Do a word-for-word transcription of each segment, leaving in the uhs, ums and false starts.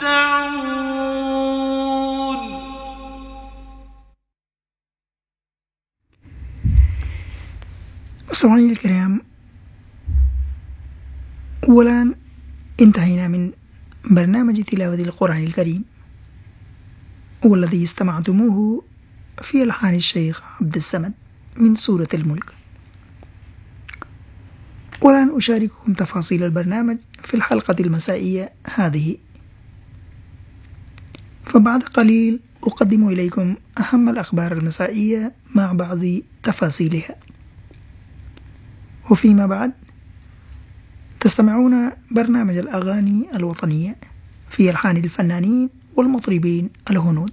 تمتعون. مستمعينا الكرام، والآن انتهينا من برنامج تلاوة القرآن الكريم، والذي استمعتموه في ألحان الشيخ عبد الصمد من سورة الملك. والآن أشارككم تفاصيل البرنامج في الحلقة المسائية هذه. فبعد قليل أقدم إليكم أهم الأخبار المسائية مع بعض تفاصيلها، وفيما بعد تستمعون برنامج الأغاني الوطنية في ألحان الفنانين والمطربين الهنود.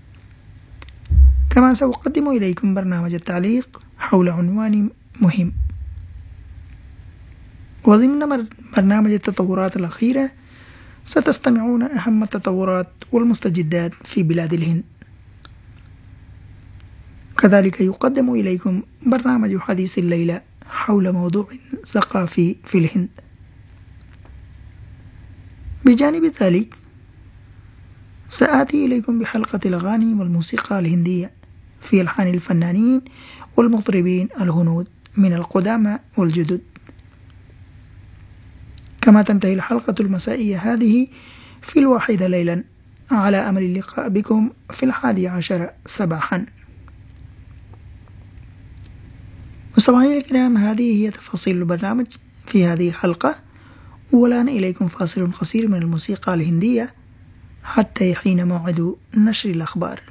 كما سأقدم إليكم برنامج التعليق حول عنوان مهم. وضمن برنامج التطورات الأخيرة ستستمعون أهم التطورات والمستجدات في بلاد الهند. كذلك يقدم إليكم برنامج حديث الليلة حول موضوع ثقافي في الهند. بجانب ذلك سآتي إليكم بحلقة الأغاني والموسيقى الهندية في ألحان الفنانين والمطربين الهنود من القدامى والجدد. كما تنتهي الحلقة المسائية هذه في الواحدة ليلا، على أمل اللقاء بكم في الحادي عشر صباحا. مستمعينا الكرام، هذه هي تفاصيل البرنامج في هذه الحلقة، والآن إليكم فاصل قصير من الموسيقى الهندية حتى يحين موعد نشر الأخبار.